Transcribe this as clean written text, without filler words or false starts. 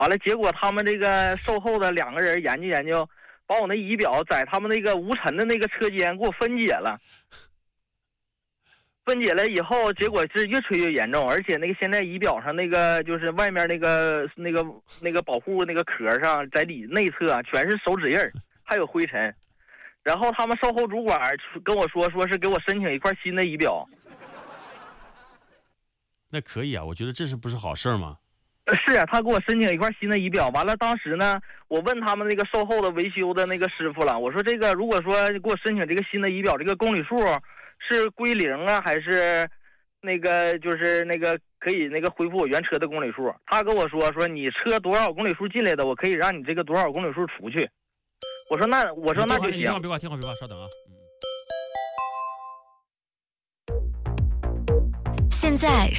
完了，结果他们这个售后的2个人研究研究，把我那仪表在他们那个无尘的那个车间给我分解了。分解了以后，结果是越吹越严重，而且那个现在仪表上那个就是外面那个保护那个壳上，在内侧全是手指印儿，还有灰尘。然后他们售后主管跟我说是给我申请一块新的仪表。 那可以啊，我觉得这是不是好事吗？ 是啊，他给我申请一块新的仪表。完了，当时呢，我问他们那个售后的维修的那个师傅了，我说这个如果说给我申请这个新的仪表，这个公里数是归0啊，还是那个就是那个可以那个恢复我原车的公里数？他跟我说你车多少公里数进来的，我可以让你这个多少公里数出去。我说那就行。 别挂，稍等啊。 现在